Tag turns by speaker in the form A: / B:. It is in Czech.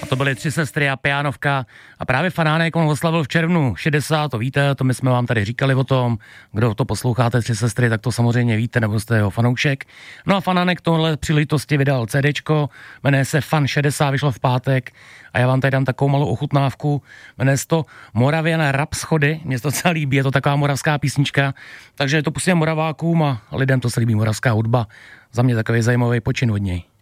A: To byly Tři sestry a Pianovka a právě Fanánek, on oslavil v červnu 60, to víte, to my jsme vám tady říkali o tom, kdo to posloucháte Tři sestry, tak to samozřejmě víte, nebo jste jeho fanoušek. No a Fanánek tohle příležitosti vydal CDčko, jmenuje se Fan 60, vyšlo v pátek a já vám tady dám takovou malou ochutnávku, jmenuje se to Moravian Rhapsody, mně to docela líbí, je to taková moravská písnička, takže to pustíme Moravákům a lidem to se líbí moravská hudba, za mě takový zajímavý počin od něj.